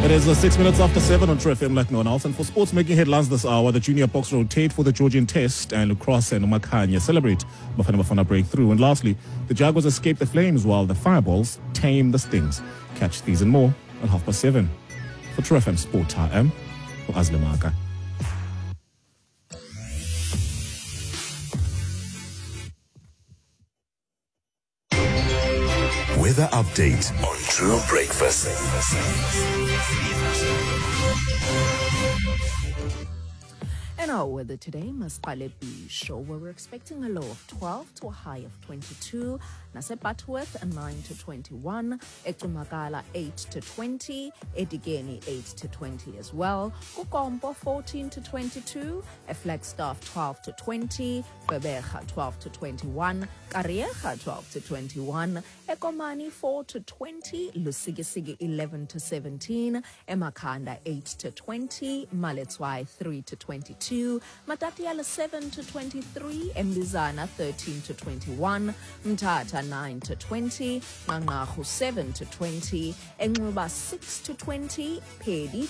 It is 6 minutes after 7 on True FM like no one else. And for sports making headlines this hour, the junior Boks rotate for the Georgian Test and Lacrosse and Umakanya celebrate Bafana Bafana breakthrough. And lastly, the Jaguars escape the flames while the Fireballs tame the Stings. Catch these and more at 7:30. For True FM Sport, I am Azlemaka. Weather update on True Breakfast. And our weather today, Masqale Bisho, where we're expecting a low of 12 to a high of 22. Nase Butterworth, 9 to 21. Ekumakala, 8 to 20. Edigeni, 8 to 20 as well. Kukombo, 14 to 22. Flagstaff, 12 to 20. Bebeja, 12 to 21. Karieja, 12 to 21. Ekomani, 4 to 20. Lusigisigi, 11 to 17. Emakanda, 8 to 20. Maletswai, 3 to 22. Matatiala, 7 to 23. Mbizana, 13 to 21. Mtata, 9 to 20. Mangahu, 7 to 20. Enguba, 6 to 20. Pedi,